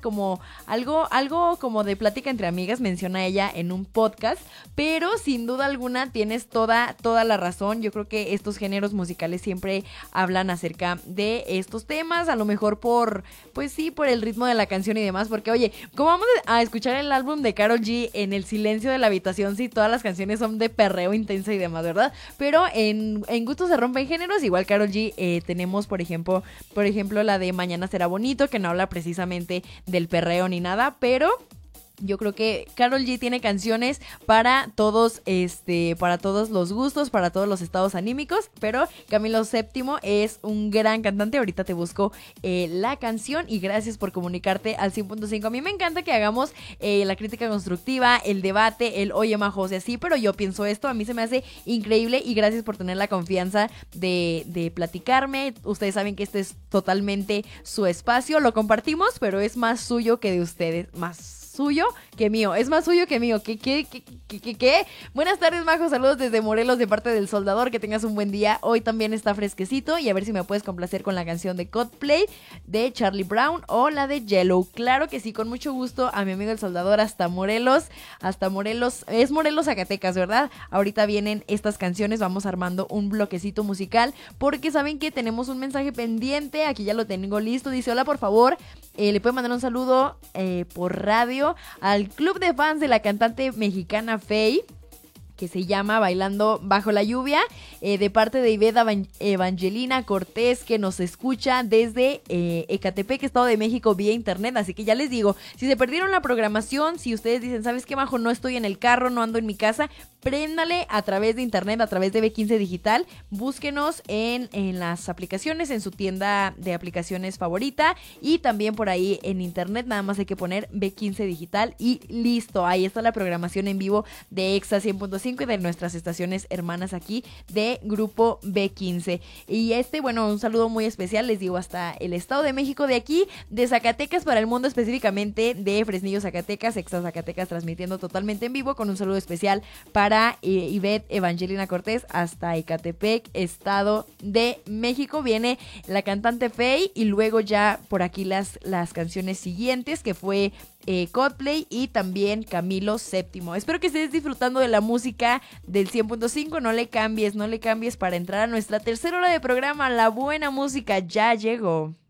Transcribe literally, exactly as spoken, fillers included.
como algo, algo como de plática entre amigas, menciona ella en un podcast, pero sin duda alguna tienes toda, toda la razón. Yo creo que estos géneros musicales siempre hablan acerca de estos temas, a lo mejor por, pues sí, por el ritmo de la canción y demás, porque oye, ¿cómo vamos a escuchar el álbum de Karol G en el silencio de la habitación si todas las canciones son de perreo intenso y demás, verdad? Pero en, en Gustos se rompen géneros, igual Karol G, eh, tenemos por ejemplo, por ejemplo la de Mañana será bonito, que no habla precisamente del perreo ni nada, pero yo creo que Karol G tiene canciones para todos, este, para todos los gustos, para todos los estados anímicos, pero Camilo séptimo es un gran cantante. Ahorita te busco eh, la canción y gracias por comunicarte al cien punto cinco. A mí me encanta que hagamos eh, la crítica constructiva, el debate, el oye majo, o sea, sí, pero yo pienso esto, a mí se me hace increíble y gracias por tener la confianza de, de platicarme. Ustedes saben que este es totalmente su espacio, lo compartimos, pero es más suyo que de ustedes, más suyo que mío, es más suyo que mío. ¿Qué, qué, qué, qué, qué, qué? Buenas tardes, Majo, saludos desde Morelos de parte del Soldador, que tengas un buen día. Hoy también está fresquecito y a ver si me puedes complacer con la canción de Coldplay de Charlie Brown o la de Yellow. Claro que sí, con mucho gusto a mi amigo el Soldador hasta Morelos, hasta Morelos, es Morelos, Zacatecas, ¿verdad? Ahorita vienen estas canciones, vamos armando un bloquecito musical porque saben que tenemos un mensaje pendiente, aquí ya lo tengo listo, dice: hola, por favor, eh, le puede mandar un saludo eh, por radio al club de fans de la cantante mexicana Faye, que se llama Bailando Bajo la Lluvia, eh, de parte de Iveta Evangelina Cortés, que nos escucha desde eh, Ecatepec, Estado de México, vía internet. Así que ya les digo, si se perdieron la programación, si ustedes dicen, ¿sabes qué, Majo? No estoy en el carro, no ando en mi casa, préndale a través de internet, a través de B quince Digital, búsquenos en, en las aplicaciones, en su tienda de aplicaciones favorita y también por ahí en internet, nada más hay que poner B quince Digital y listo, ahí está la programación en vivo de Exa cien punto cinco y de nuestras estaciones hermanas aquí de Grupo B quince. Y este, bueno, un saludo muy especial, les digo, hasta el Estado de México, de aquí, de Zacatecas para el mundo, específicamente de Fresnillo, Zacatecas, Exa Zacatecas, transmitiendo totalmente en vivo con un saludo especial para Eh, Ivette Evangelina Cortés hasta Ecatepec, Estado de México. Viene la cantante Faye y luego ya por aquí las, las canciones siguientes, que fue eh, Coldplay y también Camilo séptimo. Espero que estés disfrutando de la música del cien punto cinco. No le cambies, no le cambies para entrar a nuestra tercera hora de programa. La buena música ya llegó.